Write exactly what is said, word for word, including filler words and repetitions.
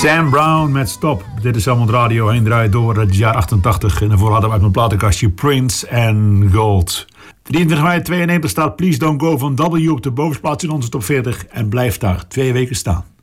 Sam Brown met Stop. Dit is Helmond Radio. Heen draait door het jaar achtentachtig. En daarvoor hadden we uit mijn platenkastje Prince en Gold. drieëntwintig mei tweeënnegentig staat Please Don't Go van W op de bovenplaats in onze top veertig. En blijft daar twee weken staan.